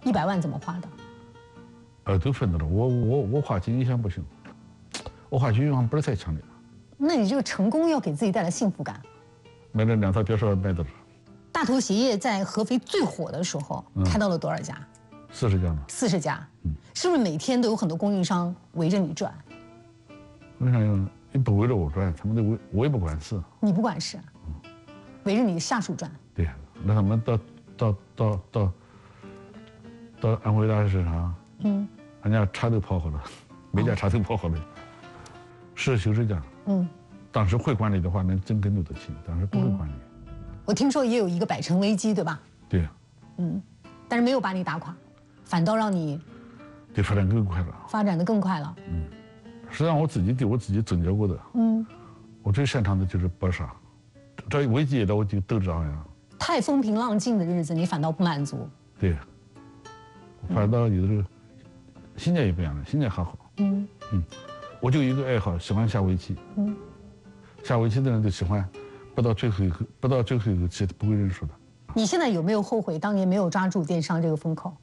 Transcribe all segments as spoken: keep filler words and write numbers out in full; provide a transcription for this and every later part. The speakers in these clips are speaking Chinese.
一百万怎么花的？ 呃，都分到了。我我我花钱一向不行，我花钱欲望不是太强烈。 那你这个成功要给自己带来幸福感。 买了两套别墅买到了。 大头鞋业在合肥最火的时候，嗯、开到了多少家？ 四十家呢。 四十家。 嗯。 是不是每天都有很多供应商围着你转？ 为啥呀？你不围着我转，他们都围，我也不管事。 你不管事。嗯。围着你的下属转。 对，让他们到到到到到安徽大市场，嗯，人家茶都泡好了，每家茶都泡好了，十九十家。嗯。当时会管理的话，能挣更多的钱。当时不会管理。嗯、 我听说也有一个百城危机，对吧？ 对。 嗯，但是没有把你打垮，反倒让你对发展更快了。 发展的更快了。 嗯，实际上我自己对我自己总结过的。嗯。我最擅长的就是搏杀，这危机来我就斗志昂扬。 太风平浪静的日子，你反倒不满足。 对。反倒有的时候心态也不一样了，心态还好。嗯。嗯。我就有一个爱好，喜欢下围棋。嗯。下围棋的人都喜欢，不到最后一口，不到最后一口气不会认输的。 你现在有没有后悔当年没有抓住电商这个风口？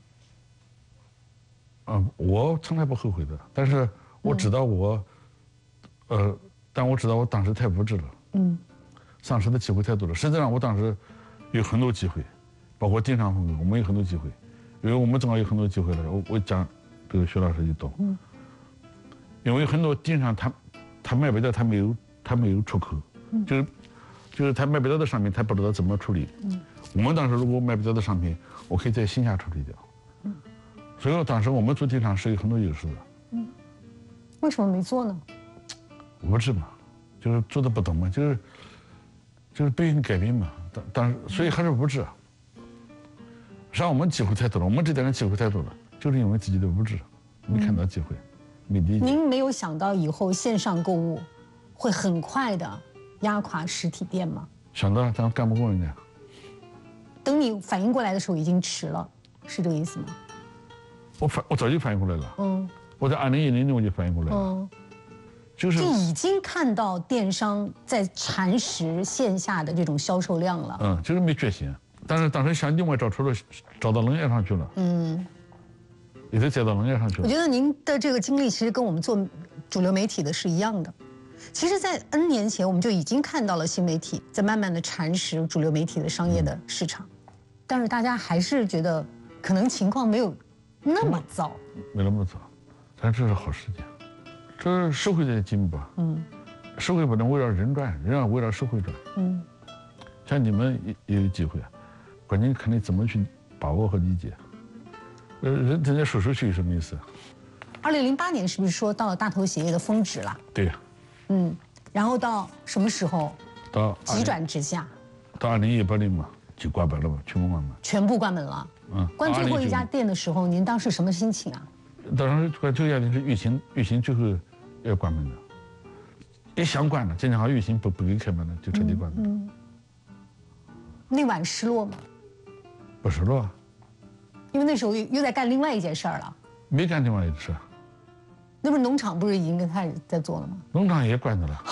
啊，我从来不后悔的，但是我知道我，嗯、呃，但我知道我当时太无知了。嗯。丧失的机会太多了。实际上，我当时有很多机会，包括电商风口，我们有很多机会，因为我们正好有很多机会了。我我讲这个徐老师就懂。嗯。因为很多电商他他卖不掉，他没有。他没有出口，嗯、就是就是他卖不掉的商品，他不知道怎么处理。嗯、我们当时如果卖不掉的商品，我可以在线下处理掉。嗯、所以当时我们做电商是有很多优势的。 嗯、为什么没做呢？ 无知嘛，就是做的不懂嘛，就是就是不愿意改变嘛。当当时所以还是无知。实际上我们机会太多了，我们这代人机会太多了，就是因为自己的无知，没看到机会，没理解。 您没有想到以后线上购物会很快的压垮实体店吗？ 想到，咱干不过人家。 等你反应过来的时候，已经迟了，是这个意思吗？ 我反，我早就反应过来了。嗯。我在二零一零年我就反应过来了。嗯。就是。 就已经看到电商在蚕食线下的这种销售量了。 嗯，就是没决心，但是当时想另外找出路，找到农业上去了。嗯。也是接到农业上去了。 我觉得您的这个经历其实跟我们做主流媒体的是一样的。其实，在 N 年前，我们就已经看到了新媒体在慢慢的蚕食主流媒体的商业的市场，嗯、但是大家还是觉得可能情况没有那么糟， 没那么糟，但这是好事情，这是社会在进步。嗯，社会不能围绕人转，人要围绕社会转。嗯，像你们也有机会，关键看你怎么去把握和理解。呃，人人家说出去什么意思？ 二零零八年是不是说到了大头鞋业的峰值了？ 对。 嗯，然后到什么时候？ 到急转直下。 到二零一八年嘛，就关门了嘛，全部关门。 全部关门了。嗯。关最后一家店的时候，您当时什么心情啊？ 当时关最后一家店是疫情，疫情最后要关门的，也想关了，正好疫情不不给开门了，就彻底关门。嗯。 那晚失落吗？ 不失落。 因为那时候又又在干另外一件事儿了。 没干另外一件事。 那不是农场不是已经开始在做了吗？ 农场也关着了，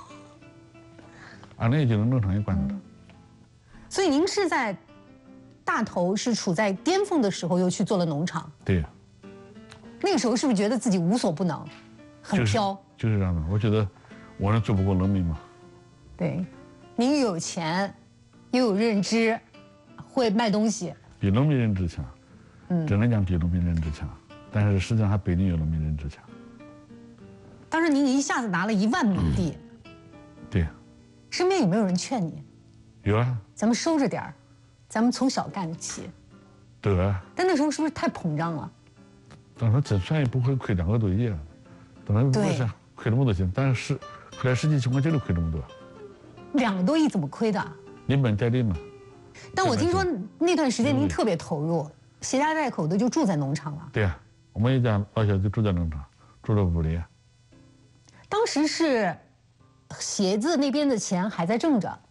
二零一九年农场也关着了。 所以您是在大头是处在巅峰的时候，又去做了农场。 对。 那个时候是不是觉得自己无所不能，很飘？ 就是、就是这样的。我觉得我能做不过农民嘛。 对，您有钱，又有认知，会卖东西， 比农民认知强。嗯，只能讲比农民认知强，但是实际上还不一定有农民认知强。 当时您一下子拿了一万亩地， 嗯、对， 身边有没有人劝你？ 有啊， 咱们收着点儿，咱们从小干起。 对啊。 但那时候是不是太膨胀了？ 当时怎算也不会亏两个多亿啊，当时不是亏那么多钱，但是后来实际情况就是亏这么多。 两个多亿怎么亏的？ 连本带利嘛。 但我听说那段时间您特别投入，携家带口的就住在农场了。 对啊，我们一家老小就住在农场，住了五年。 当时是鞋子那边的钱还在挣着，